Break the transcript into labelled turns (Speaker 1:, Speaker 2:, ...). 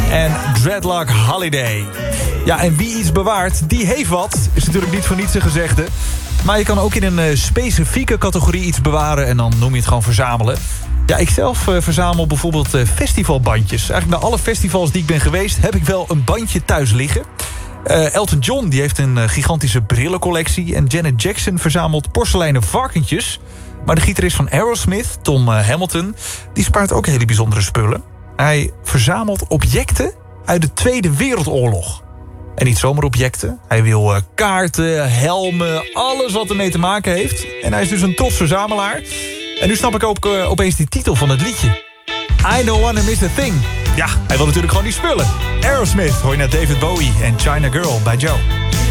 Speaker 1: en Dreadlock Holiday. Ja, en wie iets bewaart, die heeft wat. Is natuurlijk niet voor niets een gezegde. Maar je kan ook in een specifieke categorie iets bewaren en dan noem je het gewoon verzamelen. Ja, ik zelf verzamel bijvoorbeeld festivalbandjes. Eigenlijk bij alle festivals die ik ben geweest heb ik wel een bandje thuis liggen. Elton John die heeft een gigantische brillencollectie. En Janet Jackson verzamelt porseleinen varkentjes. Maar de gitarist van Aerosmith, Tom Hamilton, die spaart ook hele bijzondere spullen. Hij verzamelt objecten uit de Tweede Wereldoorlog. En niet zomaar objecten. Hij wil kaarten, helmen, alles wat ermee te maken heeft. En hij is dus een trots verzamelaar. En nu snap ik ook opeens die titel van het liedje. I don't wanna miss a thing. Ja, hij wil natuurlijk gewoon die spullen. Aerosmith hoor je naar David Bowie en China Girl bij Joe.